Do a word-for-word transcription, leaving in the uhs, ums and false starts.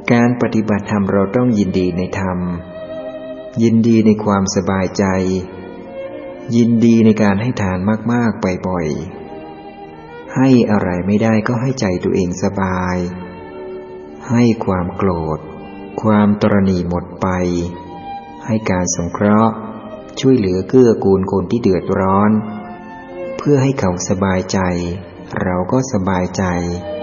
การปฏิบัติธรรมเราต้องยินดีในธรรมยินดีในความสบายใจยินดีในการให้ทานมากๆบ่อยๆให้อะไรไม่ได้ก็ให้ใจตัวเองสบายให้ความโกรธความตระหนี่หมดไปให้การสงเคราะห์ช่วยเหลือเกื้อกูลคนที่เดือดร้อนเพื่อให้เขาสบายใจเราก็สบายใจ